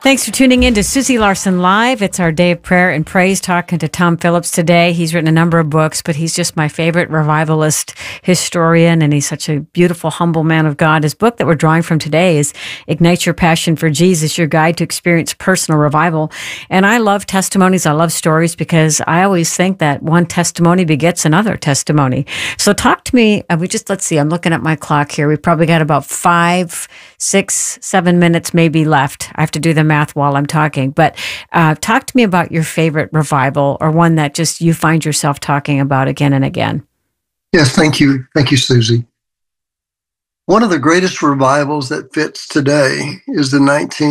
Thanks for tuning in to Susie Larson Live. It's our day of prayer and praise, talking to Tom Phillips today. He's written a number of books, but he's just my favorite revivalist historian, and he's such a beautiful, humble man of God. His book that we're drawing from today is Ignite Your Passion for Jesus, Your Guide to Experience Personal Revival. And I love testimonies. I love stories because I always think that one testimony begets another testimony. So talk to me. Let's see, I'm looking at my clock here. We've probably got about 5, 6, 7 minutes maybe left. I have to do the math while I'm talking, but talk to me about your favorite revival, or one that just you find yourself talking about again and again. Yes, thank you. Thank you, Susie. One of the greatest revivals that fits today is the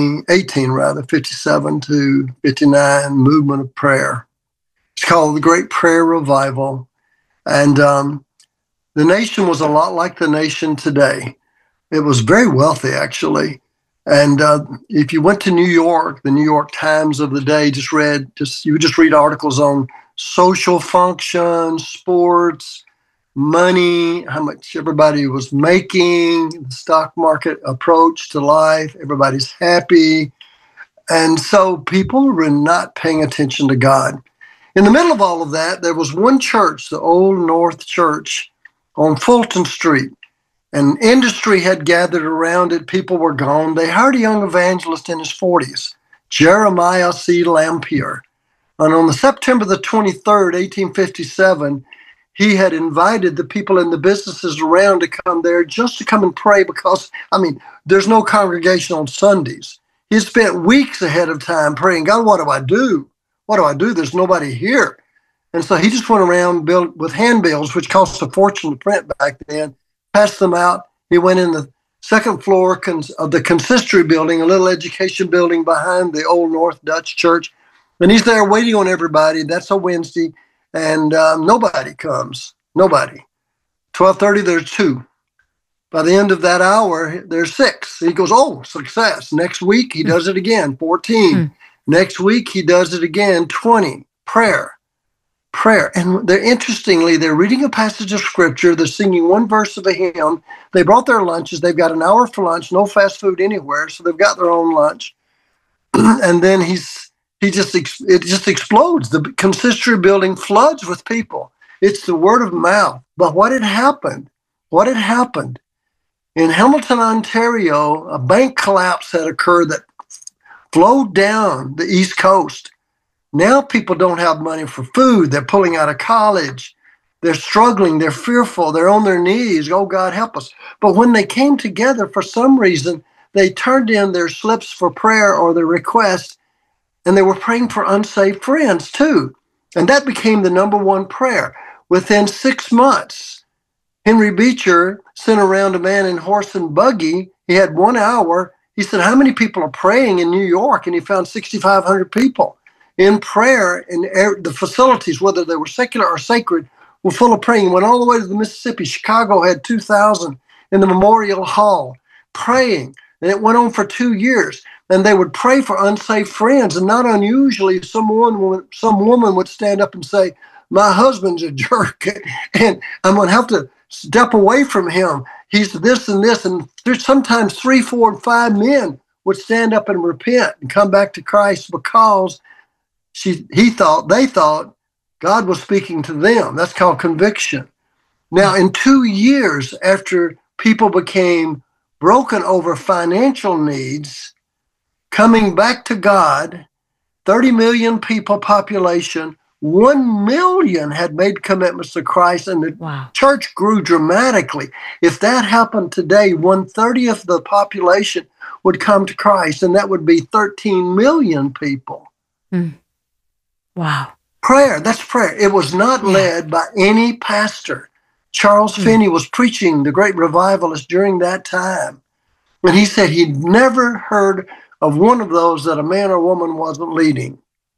57 to 59 movement of prayer. It's called the Great Prayer Revival. And the nation was a lot like the nation today. It was very wealthy, actually. And if you went to New York, the New York Times of the day you would just read articles on social function, sports, money, how much everybody was making, the stock market approach to life. Everybody's happy. And so people were not paying attention to God. In the middle of all of that, there was one church, the Old North Church on Fulton Street. And industry had gathered around it. People were gone. They hired a young evangelist in his 40s, Jeremiah C. Lampier. And on the September the 23rd, 1857, he had invited the people in the businesses around to come there just to come and pray because, there's no congregation on Sundays. He spent weeks ahead of time praying, God, what do I do? What do I do? There's nobody here. And so he just went around with handbills, which cost a fortune to print back then, passed them out. He went in the second floor of the consistory building, a little education building behind the Old North Dutch Church. And he's there waiting on everybody. That's a Wednesday. And nobody comes. Nobody. 12:30, there's 2. By the end of that hour, there's 6. He goes, oh, success. Next week, he does it again, 14. Next week, he does it again, 20. Prayer. And they're reading a passage of scripture. They're singing one verse of a hymn. They brought their lunches. They've got an hour for lunch, no fast food anywhere. So they've got their own lunch. And then it just explodes. The consistory building floods with people. It's the word of mouth. But what had happened? In Hamilton, Ontario, a bank collapse had occurred that flowed down the East Coast. Now people don't have money for food. They're pulling out of college. They're struggling. They're fearful. They're on their knees. Oh, God, help us. But when they came together, for some reason, they turned in their slips for prayer or their requests, and they were praying for unsaved friends, too. And that became the number one prayer. Within 6 months, Henry Beecher sent around a man in horse and buggy. He had 1 hour. He said, how many people are praying in New York? And he found 6,500 people in prayer, and the facilities, whether they were secular or sacred, were full of praying. Went all the way to the Mississippi. Chicago had 2,000 in the Memorial Hall praying, and it went on for 2 years. And they would pray for unsaved friends, and not unusually, some woman would stand up and say, my husband's a jerk, and I'm going to have to step away from him. He's this and this, and there's sometimes 3, 4, and 5 men would stand up and repent and come back to Christ because they thought God was speaking to them. That's called conviction. Now, in 2 years after people became broken over financial needs, coming back to God, 30 million people population, 1 million had made commitments to Christ, and the church grew dramatically. If that happened today, 1/30 of the population would come to Christ, and that would be 13 million people. Wow. Prayer, that's prayer. It was not led by any pastor. Charles Finney was preaching, the great revivalist, during that time. And he said he'd never heard of one of those that a man or woman wasn't leading.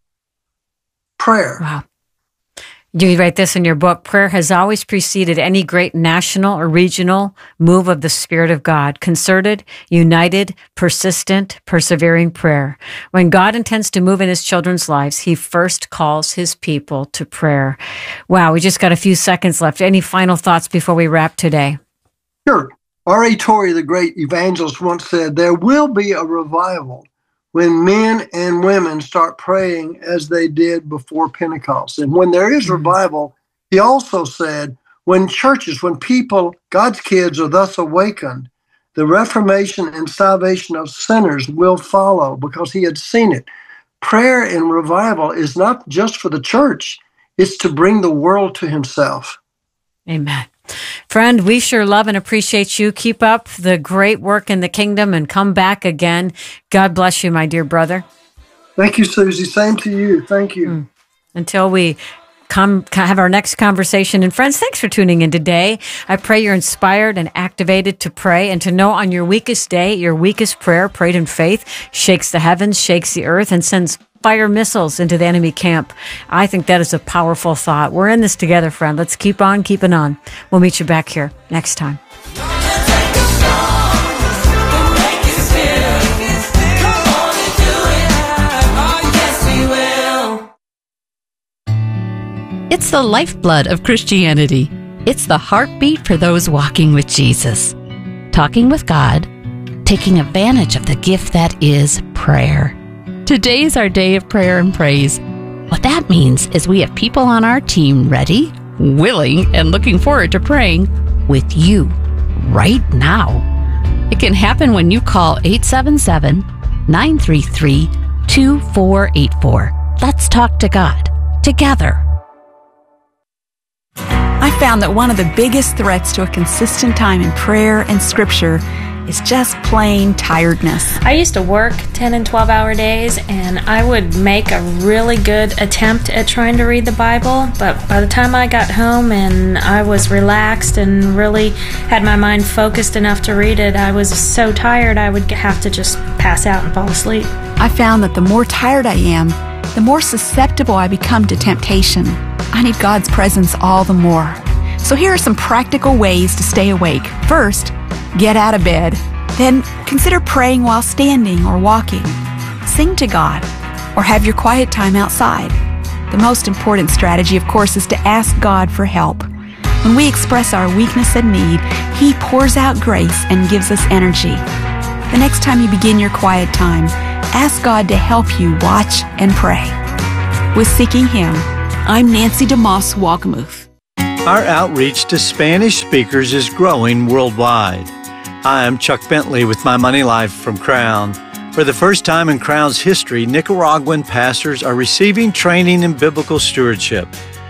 Prayer. Wow. You write this in your book, prayer has always preceded any great national or regional move of the Spirit of God. Concerted, united, persistent, persevering prayer. When God intends to move in his children's lives, he first calls his people to prayer. Wow, we just got a few seconds left. Any final thoughts before we wrap today? Sure. R.A. Torrey, the great evangelist, once said, there will be a revival when men and women start praying as they did before Pentecost. And when there is revival, he also said, when churches, when people, God's kids are thus awakened, the reformation and salvation of sinners will follow, because he had seen it. Prayer and revival is not just for the church, it's to bring the world to himself. Amen. Friend, we sure love and appreciate you. Keep up the great work in the kingdom and come back again. God bless you, my dear brother. Thank you, Susie. Same to you. Thank you. Until we have our next conversation. And friends, thanks for tuning in today. I pray you're inspired and activated to pray and to know on your weakest day, your weakest prayer prayed in faith shakes the heavens, shakes the earth, and sends fire missiles into the enemy camp. I think that is a powerful thought. We're in this together, friend. Let's keep on keeping on. We'll meet you back here next time. It's the lifeblood of Christianity. It's the heartbeat for those walking with Jesus. Talking with God, taking advantage of the gift that is prayer. Today is our day of prayer and praise. What that means is we have people on our team ready, willing, and looking forward to praying with you right now. It can happen when you call 877-933-2484. Let's talk to God together. I found that one of the biggest threats to a consistent time in prayer and scripture is just plain tiredness. I used to work 10 and 12-hour days, and I would make a really good attempt at trying to read the Bible, but by the time I got home and I was relaxed and really had my mind focused enough to read it, I was so tired I would have to just pass out and fall asleep. I found that the more tired I am, the more susceptible I become to temptation. I need God's presence all the more. So here are some practical ways to stay awake. First, get out of bed. Then consider praying while standing or walking. Sing to God or have your quiet time outside. The most important strategy, of course, is to ask God for help. When we express our weakness and need, He pours out grace and gives us energy. The next time you begin your quiet time, ask God to help you watch and pray. With Seeking Him, I'm Nancy DeMoss Walkamuth. Our outreach to Spanish speakers is growing worldwide. Hi, I'm Chuck Bentley with My Money Life from Crown. For the first time in Crown's history, Nicaraguan pastors are receiving training in biblical stewardship.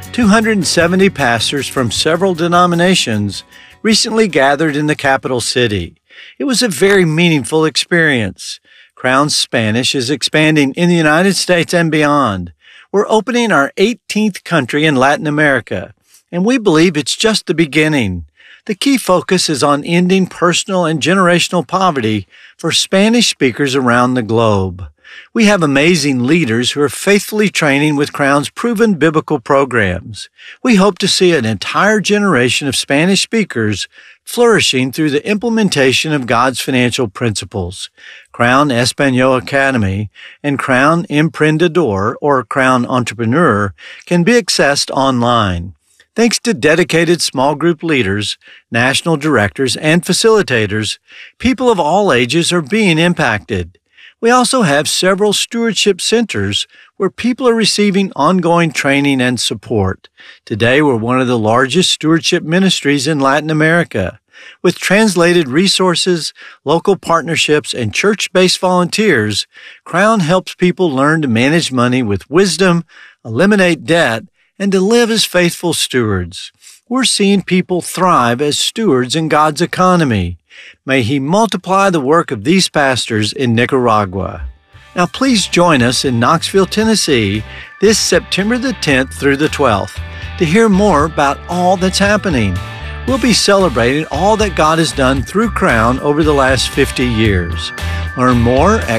270 pastors from several denominations recently gathered in the capital city. It was a very meaningful experience. Crown Spanish is expanding in the United States and beyond. We're opening our 18th country in Latin America, and we believe it's just the beginning. The key focus is on ending personal and generational poverty for Spanish speakers around the globe. We have amazing leaders who are faithfully training with Crown's proven biblical programs. We hope to see an entire generation of Spanish speakers flourishing through the implementation of God's financial principles. Crown Espanol Academy and Crown Emprendedor or Crown Entrepreneur can be accessed online. Thanks to dedicated small group leaders, national directors, and facilitators, people of all ages are being impacted. We also have several stewardship centers where people are receiving ongoing training and support. Today, we're one of the largest stewardship ministries in Latin America. With translated resources, local partnerships, and church-based volunteers, Crown helps people learn to manage money with wisdom, eliminate debt, and to live as faithful stewards. We're seeing people thrive as stewards in God's economy. May He multiply the work of these pastors in Nicaragua. Now please join us in Knoxville, Tennessee this September the 10th through the 12th to hear more about all that's happening. We'll be celebrating all that God has done through Crown over the last 50 years. Learn more at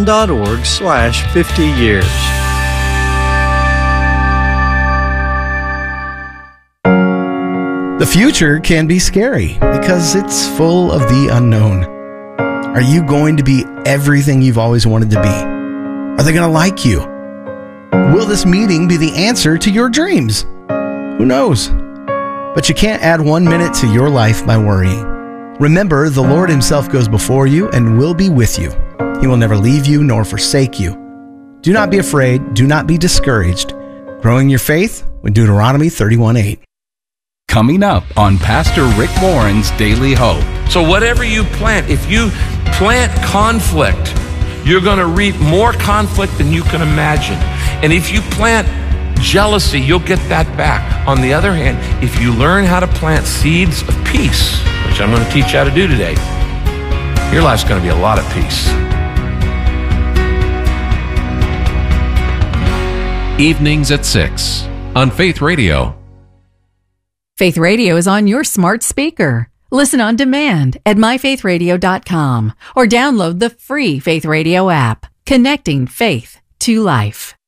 crown.org/50 years. The future can be scary because it's full of the unknown. Are you going to be everything you've always wanted to be? Are they going to like you? Will this meeting be the answer to your dreams? Who knows? But you can't add 1 minute to your life by worrying. Remember, the Lord Himself goes before you and will be with you. He will never leave you nor forsake you. Do not be afraid. Do not be discouraged. Growing your faith with Deuteronomy 31:8. Coming up on Pastor Rick Warren's Daily Hope. So whatever you plant, if you plant conflict, you're going to reap more conflict than you can imagine. And if you plant jealousy, you'll get that back. On the other hand, if you learn how to plant seeds of peace, which I'm going to teach you how to do today, your life's going to be a lot of peace. Evenings at 6 on Faith Radio. Faith Radio is on your smart speaker. Listen on demand at myfaithradio.com or download the free Faith Radio app, connecting faith to life.